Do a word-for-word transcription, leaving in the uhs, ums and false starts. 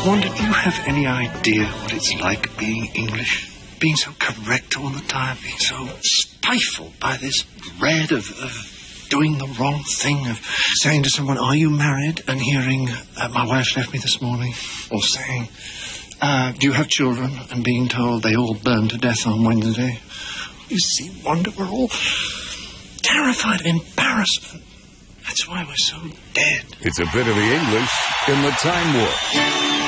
wonder, do you have any idea what it's like being English? Being so correct all the time, being so stifled by this dread of, of doing the wrong thing, of saying to someone, are you married? And hearing, uh, my wife left me this morning. Or saying, uh, do you have children? And being told they all burned to death on Wednesday. You see, Wanda, we're all terrified of embarrassment. That's why we're so dead. It's a bit of the English in the Time Warp.